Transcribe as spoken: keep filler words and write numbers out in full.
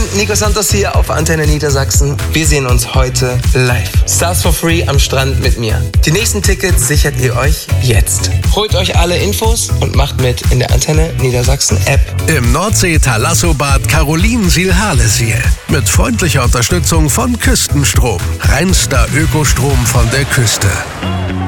Nico Santos hier auf Antenne Niedersachsen. Wir sehen uns heute live. Stars for free am Strand mit mir. Die nächsten Tickets sichert ihr euch jetzt. Holt euch alle Infos und macht mit in der Antenne Niedersachsen App. Im Nordsee-Thalassobad Carolinensiel-Harlesiel. Mit freundlicher Unterstützung von Küstenstrom. Reinster Ökostrom von der Küste.